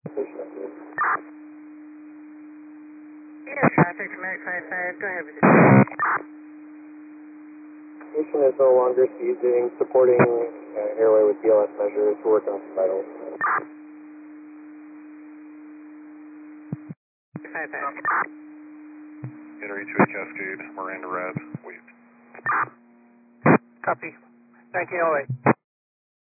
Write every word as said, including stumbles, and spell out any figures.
Air traffic, American five five, go ahead with the Station is no longer seizing, supporting uh, airway with B L S measures to work on vitals. five five. Enter H two Cascade, Miranda Rad, wait. Copy. nineteen oh eight.